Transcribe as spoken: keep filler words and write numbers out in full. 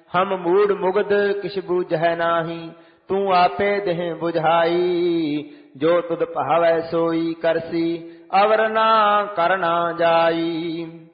हम मूड मुग्ध किछ बूझै नाही, तू आपे देह बुझाई। जो तुध भावै सोई करसी, अवर ना करना जाई।